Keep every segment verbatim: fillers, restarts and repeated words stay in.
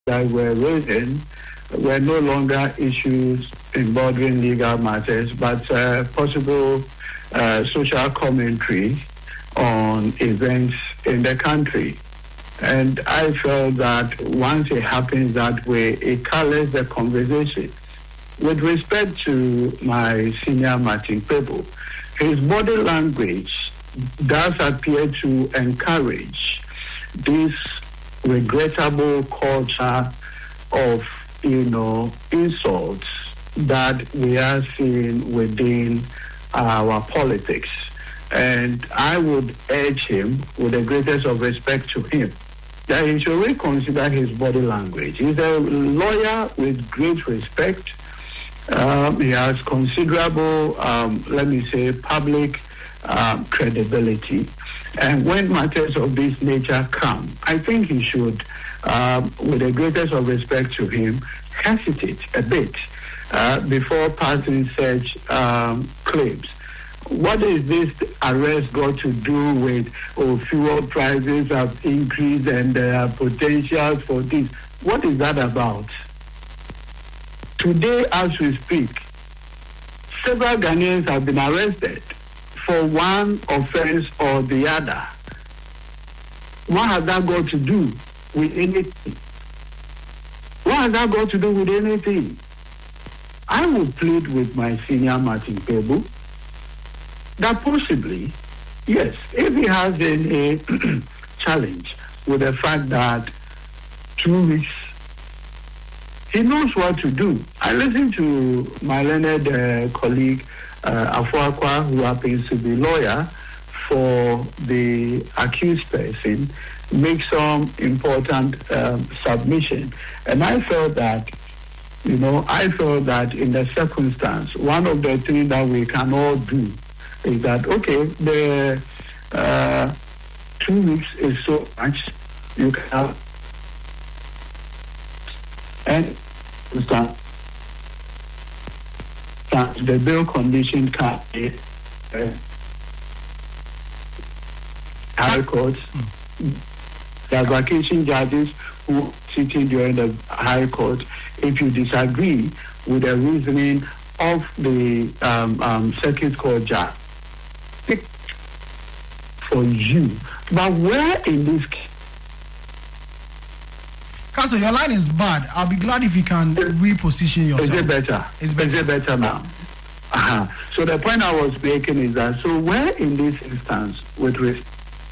that were raising were no longer issues involving legal matters, but uh, possible uh, social commentary on events in the country. And I felt that once it happens that way, it colors the conversation. With respect to my senior Martin Kpebu, his body language does appear to encourage this regrettable culture of, you know, insults that we are seeing within our politics. And I would urge him, with the greatest of respect to him, that he should reconsider his body language. He's a lawyer with great respect. Um, he has considerable, um, let me say, public um, credibility. And when matters of this nature come, I think he should, um, with the greatest of respect to him, hesitate a bit uh, before passing such um, claims. What is this arrest got to do with oh, fuel prices have increased and there are potentials for this? What is that about? Today, as we speak, several Ghanaians have been arrested for one offense or the other. What has that got to do with anything? What has that got to do with anything? I will plead with my senior Martin Kpebu that possibly, yes, if he has a challenge with the fact that two weeks, he knows what to do. I listened to my learned uh, colleague, uh, Afuakwa, who happens to be lawyer for the accused person, make some important um, submission. And I felt that, you know, I felt that in the circumstance, one of the things that we can all do is that, okay, the uh, two weeks is so much, you can have, and that the bail condition can be uh, high courts, mm. the vacation judges who are sitting during the high court, if you disagree with the reasoning of the um, um, circuit court judge, for you. But where in this case? Council, your line is bad. I'll be glad if you can reposition yourself. Is it better? It's better. Is it better now? Uh-huh. So the point I was making is that, so where in this instance, with respect,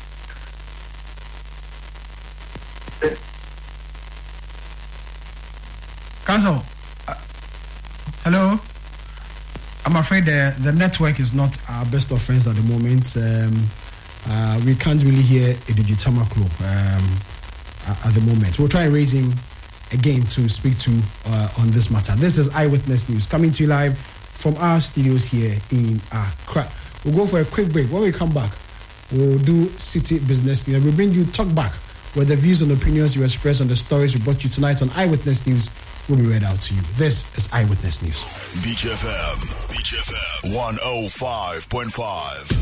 Council, uh, hello? I'm afraid the, the network is not our best of friends at the moment. Um, uh, we can't really hear Edudzi Tamaklo um, at the moment. We'll try and raise him again to speak to uh, on this matter. This is Eyewitness News coming to you live from our studios here in Accra. We'll go for a quick break. When we come back, we'll do City Business News. We'll bring you Talk Back, where the views and opinions you express on the stories we brought you tonight on Eyewitness News will be read out to you. This is Eyewitness News. Beach F M, Beach F M, one oh five point five.